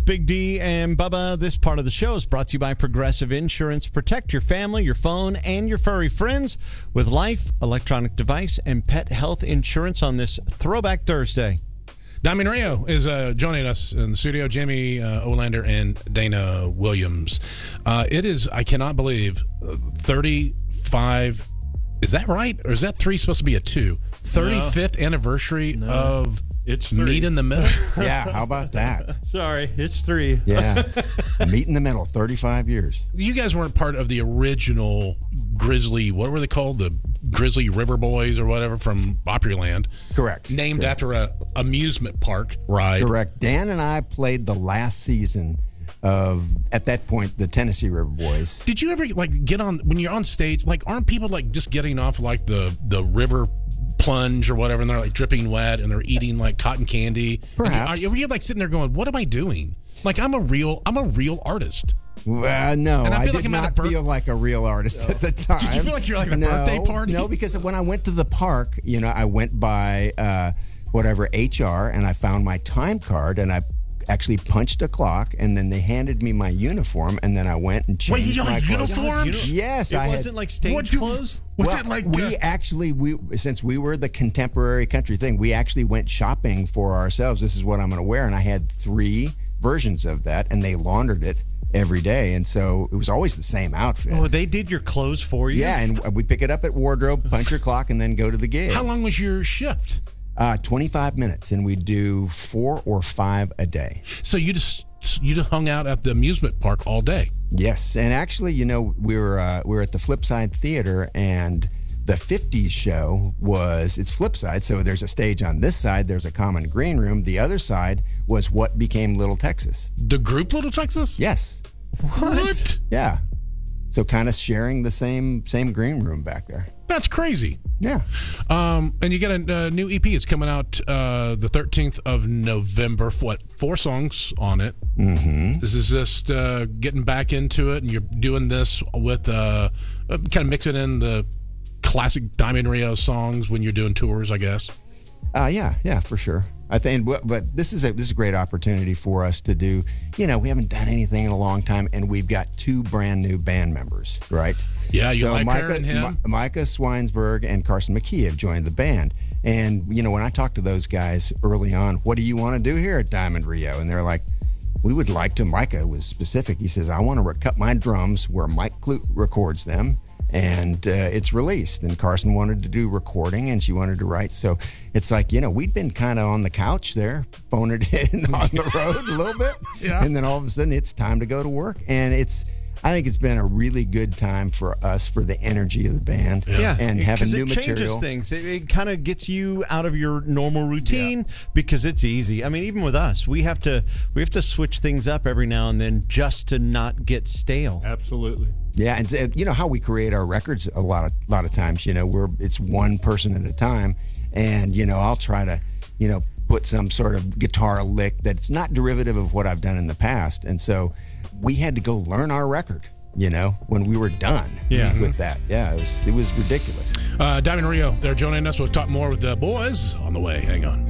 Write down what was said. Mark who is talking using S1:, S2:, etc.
S1: Big D and Bubba. This part of the show is brought to you by Progressive Insurance. Protect your family, your phone, and your furry friends with life, electronic device, and pet health insurance on this Throwback Thursday.
S2: Diamond Rio is joining us in the studio. Jamie Olander and Dana Williams. It is, I cannot believe, 35. Is that right? Or is that 3 supposed to be a 2? 35th anniversary of
S3: it's
S2: Meet in the Middle.
S4: Yeah, how about that?
S3: Sorry, it's 3.
S4: Yeah, Meet in the Middle, 35 years.
S2: You guys weren't part of the original Grizzly, what were they called? The Grizzly River Boys or whatever from Opryland.
S4: Correct.
S2: Named
S4: Correct.
S2: after a amusement park ride.
S4: Correct. Dan and I played the last season of, at that point, the Tennessee River Boys.
S2: Did you ever get on when you're on stage? Aren't people just getting off the river plunge or whatever, and they're dripping wet and they're eating cotton candy?
S4: Perhaps.
S2: Are you sitting there going, "What am I doing? I'm a real artist."
S4: No,
S2: And I feel
S4: did not feel like a real artist at the time.
S2: Did you feel like you're at a birthday party?
S4: No, because when I went to the park, I went by HR, and I found my time card, and I actually punched a clock, and then they handed me my uniform, and then I went and changed.
S2: Wait, you
S4: my
S2: had
S4: clothes.
S2: uniforms?
S4: Yes,
S1: It wasn't like stage clothes?
S4: Since we were the contemporary country thing, we actually went shopping for ourselves. This is what I'm going to wear, and I had 3 versions of that, and they laundered it every day, and so it was always the same outfit.
S1: Oh, they did your clothes for you?
S4: Yeah, and we pick it up at wardrobe, punch your clock, and then go to the gig.
S2: How long was your shift?
S4: 25 minutes, and we do 4 or 5 a day.
S2: So you just hung out at the amusement park all day.
S4: Yes, and actually, we were at the Flipside Theater, and the 50s show it's Flipside, so there's a stage on this side, there's a common green room. The other side was what became Little Texas.
S2: The group Little Texas?
S4: Yes.
S2: What?
S4: Yeah. So kind of sharing the same green room back there.
S2: That's crazy.
S4: Yeah.
S2: And you got a new EP. It's coming out the 13th of November. 4 songs on it.
S4: Mm-hmm.
S2: This is just getting back into it, and you're doing this with kind of mixing in the classic Diamond Rio songs when you're doing tours, I guess.
S4: Yeah, for sure. I think, but this is a great opportunity for us to do. We haven't done anything in a long time, and we've got 2 brand new band members, right?
S2: Yeah, you like
S4: Micah,
S2: her and him?
S4: Micah Swinesberg and Carson McKee have joined the band. And, when I talked to those guys early on, what do you want to do here at Diamond Rio? And they're like, we would like to. Micah was specific. He says, I want to cut my drums where Mike Clute records them, and it's released. And Carson wanted to do recording, and she wanted to write. So it's like, we'd been kind of on the couch there, phoning it in on the road a little bit.
S2: Yeah.
S4: And then all of a sudden it's time to go to work. And I think it's been a really good time for us, for the energy of the band.
S1: Yeah,
S4: and having new
S1: it changes
S4: material.
S1: things. It kind of gets you out of your normal routine because it's easy. I mean, even with us, we have to switch things up every now and then just to not get stale.
S3: Absolutely.
S4: Yeah, and how we create our records a lot of times, it's one person at a time, and I'll try to put some sort of guitar lick that's not derivative of what I've done in the past, and so we had to go learn our record, when we were done with that. Yeah, it was ridiculous.
S2: Diamond Rio, they're joining us. We'll talk more with the boys on the way. Hang on.